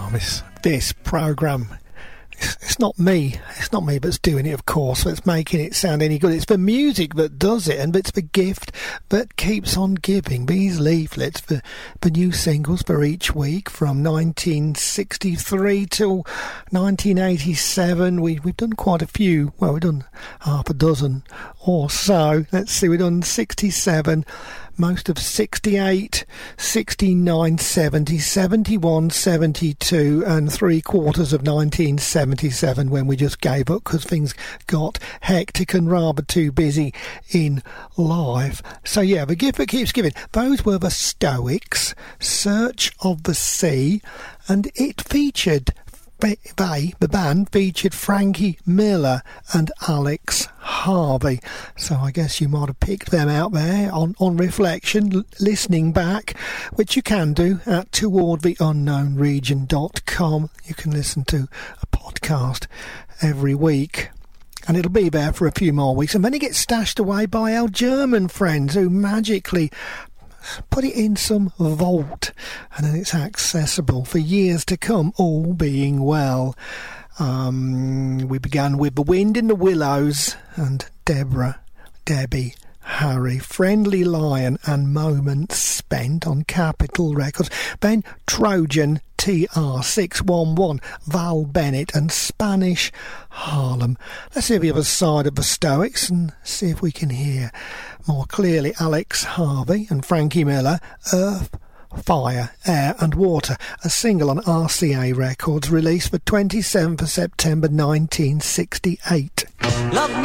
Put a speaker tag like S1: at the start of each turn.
S1: This programme, it's not me that's doing it, of course, that's making it sound any good. It's the music that does it, and it's the gift that keeps on giving. These leaflets for new singles for each week from 1963 till 1987. We've done quite a few. Well, we've done half a dozen or so. Let's see, we've done 67, most of 68, 69, 70, 71, 72 and 3/4 of 1977 when we just gave up because things got hectic and rather too busy in life. So yeah, the gift that keeps giving. Those were the Stoics, Search of the Sea, and it featured... The band featured Frankie Miller and Alex Harvey. So I guess you might have picked them out there on reflection, listening back, which you can do at towardtheunknownregion.com. You can listen to a podcast every week. And it'll be there for a few more weeks. And then it gets stashed away by our German friends who magically put it in some vault, and then it's accessible for years to come, all being well. We began with The Wind in the Willows and Debbie, Harry, Friendly Lion and Moments Spent on Capitol Records. Then Trojan TR611, Val Bennett and Spanish Harlem. Let's hear the other side of the Stoics and see if we can hear more clearly. Alex Harvey and Frankie Miller, Earth, Fire, Air and Water, a single on RCA Records, released the 27th of September 1968.
S2: Love